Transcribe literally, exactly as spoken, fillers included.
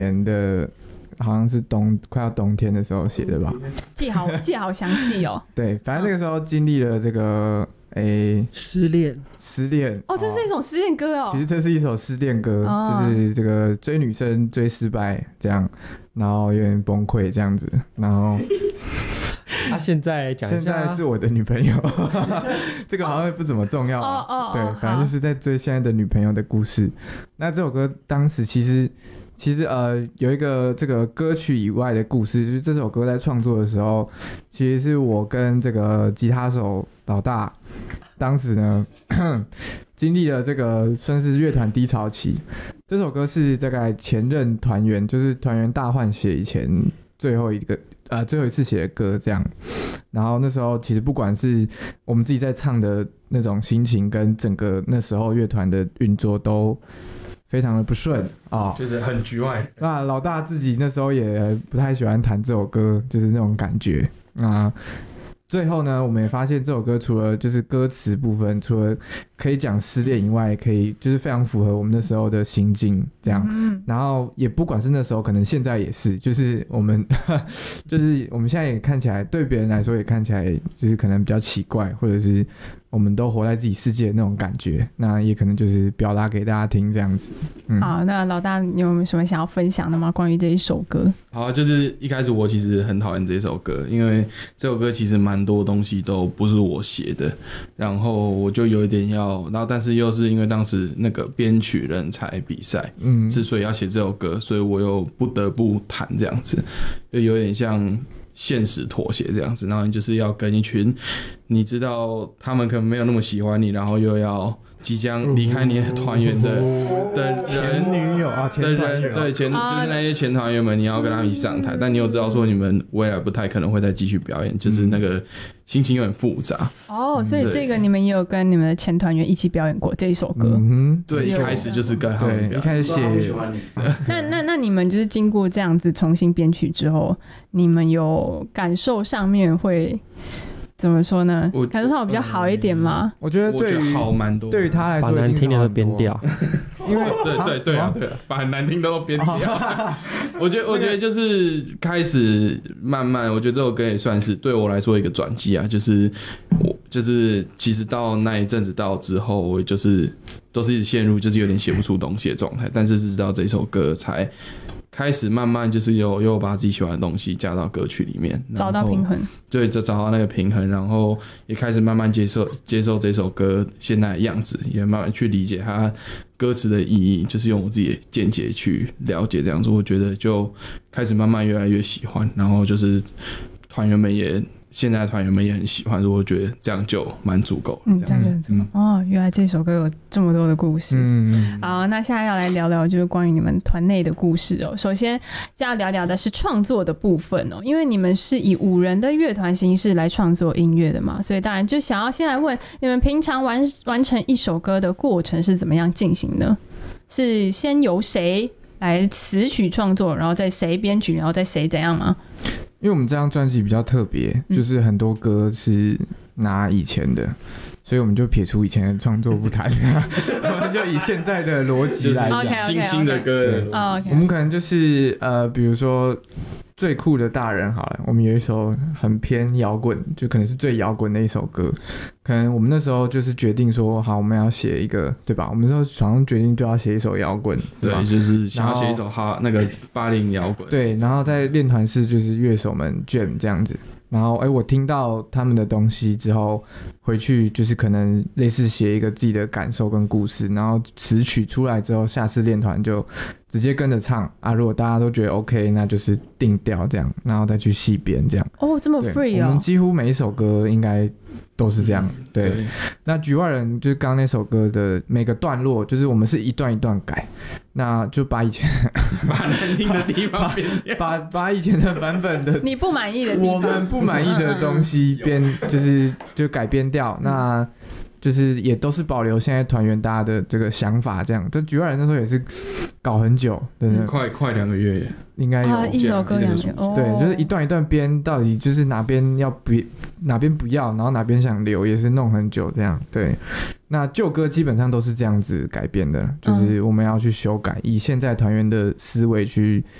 年的，好像是冬快要冬天的时候写的吧。 记好记好详细哦。 对，反正那个时候经历了这个诶失恋， 失恋哦，这是一首失恋歌哦。 其实这是一首失恋歌， 哦就是这个追女生追失败这样，然后有点崩溃这样子，然后他、啊、现在讲一下， 现在是我的女朋友，这个好像不怎么重要、啊。 哦哦， 对，反正就是在追现在的女朋友的故事。那这首歌当时其实。其实呃有一个这个歌曲以外的故事，就是这首歌在创作的时候，其实是我跟这个吉他手老大，当时呢经历了这个算是乐团低潮期。这首歌是大概前任团员，就是团员大换血以前最后一个呃最后一次写的歌这样。然后那时候其实不管是我们自己在唱的那种心情，跟整个那时候乐团的运作都非常的不顺啊、哦， 就是很局外。 那老大自己那时候也不太喜欢弹这首歌，就是那种感觉。那最后呢，我们也发现这首歌除了就是歌词部分，除了可以讲失恋以外，可以就是非常符合我们那时候的心境这样。嗯、然后也不管是那时候，可能现在也是，就是我们就是我们现在也看起来，对别人来说也看起来就是可能比较奇怪，或者是我们都活在自己世界的那种感觉，那也可能就是表达给大家听这样子。 嗯、好，那老大你有没有什么想要分享的吗？关于这一首歌？ 好，就是一开始我其实很讨厌这首歌，因为这首歌其实蛮多东西都不是我写的，然后我就有一点要，然后但是又是因为当时那个编曲人才比赛，嗯，之所以要写这首歌，所以我又不得不弹这样子，就有点像现实妥协这样子，然后你就是要跟一群你知道他们可能没有那么喜欢你，然后又要即将离开你的团员的、哦、的人前女友啊，前团员对前就是那些前团员们，你要跟他们一起上台，但你又知道说你们未来不太可能会再继续表演，就是那个心情有点复杂。 哦，所以这个你们也有跟你们的前团员一起表演过这一首歌？ 嗯， 对，一开始就是跟他们表演， 一开始写。 那那那你们就是经过这样子重新编曲之后，你们有感受上面会？怎么说呢？感受上比较好一点吗？ 我觉得对于好蛮多， 对于他来说， 把难听的都编掉， 因为对对对啊对啊，把很难听的都编掉。我觉得我觉得就是开始慢慢，我觉得这首歌也算是对我来说一个转机啊，就是我就是其实到那一阵子到之后，我就是都是一直陷入就是有点写不出东西的状态，但是直到这首歌才开始慢慢就是有有把自己喜欢的东西加到歌曲里面， 找到平衡， 对，就找到那个平衡，然后也开始慢慢接受接受这首歌现在的样子，也慢慢去理解它歌词的意义，就是用我自己的见解去了解这样子，我觉得就开始慢慢越来越喜欢，然后就是团员们也。现在的团员们也很喜欢，我觉得这样就蛮足够。 嗯，这样就很足够。哦，原来这首歌有这么多的故事。嗯，好，那现在要来聊聊就是关于你们团内的故事哦。首先要聊聊的是创作的部分哦，因为你们是以五人的乐团形式来创作音乐的嘛，所以当然就想要先来问你们平常完完成一首歌的过程是怎么样进行呢？是先由谁来词曲创作，然后再谁编曲，然后再谁怎样吗？ 因为我们这张专辑比较特别，就是很多歌是拿以前的，所以我们就撇除以前的创作不谈，我们就以现在的逻辑来讲， okay, okay, okay. 新兴的歌。 Oh, okay. 我们可能就是呃，比如说最酷的大人好了，我们有一首很偏摇滚，就可能是最摇滚的一首歌。可能我们那时候就是决定说，好，我们要写一个，对吧？我们那时候好像决定就要写一首摇滚， 对，就是想要写一首哈那个八零摇滚。 对，然后在练团室就是乐手们 jam 这样子。然后，哎，我听到他们的东西之后，回去就是可能类似写一个自己的感受跟故事，然后词曲出来之后，下次练团就直接跟着唱啊。如果大家都觉得 OK， 那就是定调这样，然后再去细编这样。 哦，这么 free 哦！ 我们几乎每一首歌应该都是这样。对，对那局外人就是刚刚那首歌的每个段落，就是我们是一段一段改，那就把以前把难听的地方编掉， 把把以前的版本的你不满意的地方， 我们不满意的东西编，就是就改编掉。那就是也都是保留现在团员大家的这个想法，这样。就局外人那时候也是搞很久，对不对？ 快快两个月耶， 应该有、 啊、一首歌两个月， 对，就是一段一段编，到底就是哪边要不哪边不要，然后哪边想留，也是弄很久这样。对，那旧歌基本上都是这样子改编的，就是我们要去修改，以现在团员的思维去